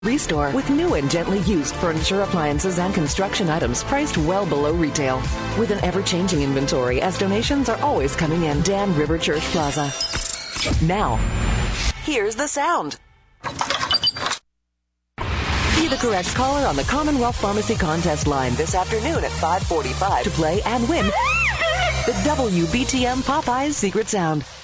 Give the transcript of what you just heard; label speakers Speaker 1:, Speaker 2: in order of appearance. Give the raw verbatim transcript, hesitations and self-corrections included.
Speaker 1: Restore with new and gently used furniture, appliances, and construction items priced well below retail. With an ever-changing inventory as donations are always coming in. Dan River Church Plaza. Now, here's the sound. Be the correct caller on the Commonwealth Pharmacy Contest line this afternoon at five forty-five to play and win the W B T M Popeyes Secret Sound.